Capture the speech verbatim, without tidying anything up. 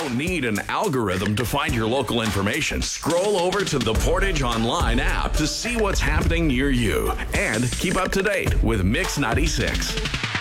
don't need an algorithm to find your local information. Scroll over to the Portage Online app to see what's happening near you and keep up to date with Mix ninety-six.